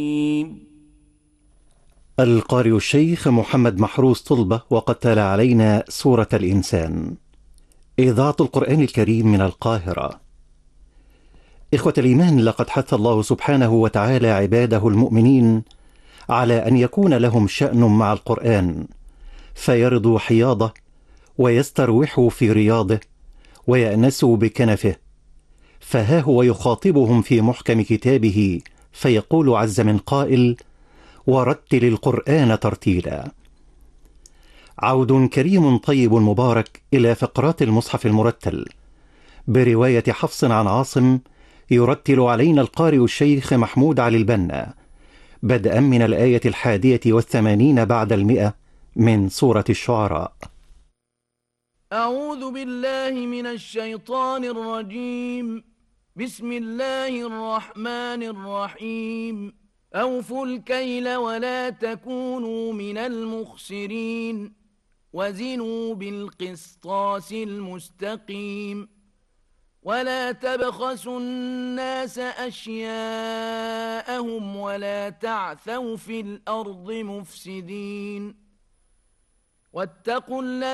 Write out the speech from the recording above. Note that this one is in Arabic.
القارئ الشيخ محمد محروس طلبة، وقد تلا علينا سورة الإنسان. إذاعة القرآن الكريم من القاهرة. إخوة الإيمان، لقد حث الله سبحانه وتعالى عباده المؤمنين على أن يكون لهم شأن مع القرآن، فيرضوا حياضه ويستروحوا في رياضه ويأنسوا بكنفه. فها هو يخاطبهم في محكم كتابه فيقول عز من قائل: ورتل القرآن ترتيلا. عود كريم طيب مبارك إلى فقرات المصحف المرتل برواية حفص عن عاصم، يرتل علينا القارئ الشيخ محمود علي البنا، بدءا من الآية 81 بعد 100 من سورة الشعراء. أعوذ بالله من الشيطان الرجيم. بسم الله الرحمن الرحيم. أوفوا الكيل ولا تكونوا من المخسرين، وزنوا بالقسطاس المستقيم، ولا تبخسوا الناس أشياءهم ولا تعثوا في الأرض مفسدين، واتقوا